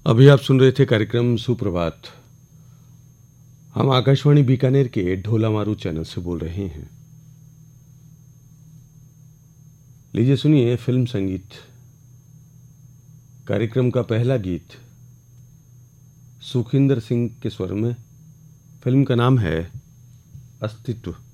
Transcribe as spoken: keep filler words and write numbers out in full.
अभी आप सुन रहे थे कार्यक्रम सुप्रभात। हम आकाशवाणी बीकानेर के ढोला मारू चैनल से बोल रहे हैं। लीजिए सुनिए फिल्म संगीत। कार्यक्रम का पहला गीत सुखिंदर सिंह के स्वर में। फिल्म का नाम है अस्तित्व।